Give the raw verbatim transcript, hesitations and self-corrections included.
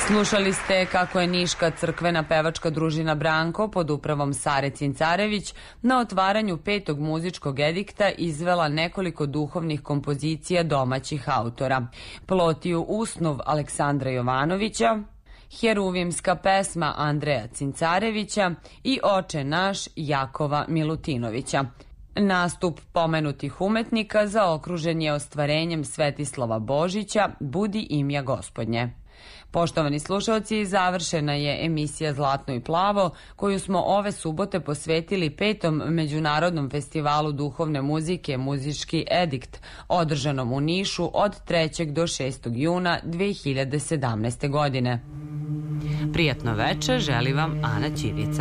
Slušali ste kako je niška crkvena pevačka družina Branko pod upravom Sare Cincarević na otvaranju petog muzičkog edikta izvela nekoliko duhovnih kompozicija domaćih autora. Plotiju usnov Aleksandra Jovanovića, Heruvimska pesma Andreja Cincarevića i Oče naš Jakova Milutinovića. Nastup pomenutih umetnika zaokružen je ostvarenjem Svetislava Božića Budi imja Gospodnje. Poštovani slušalci, završena je emisija Zlatno i plavo, koju smo ove subote posvetili petom Međunarodnom festivalu duhovne muzike Muzički edikt, održanom u Nišu od trećeg do šestog juna dve hiljade sedamnaeste. godine. Prijatno veče želi vam Ana Ćirica.